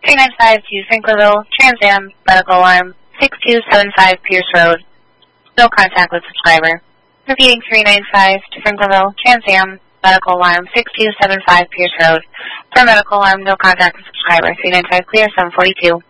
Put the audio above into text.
395 to Sinclairville, Trans Am, medical alarm, 6275 Pierce Road. No contact with subscriber. Repeating 395 to Sinclairville, Trans Am, medical alarm, 6275 Pierce Road. For medical alarm, no contact with subscriber. 395 clear, 742.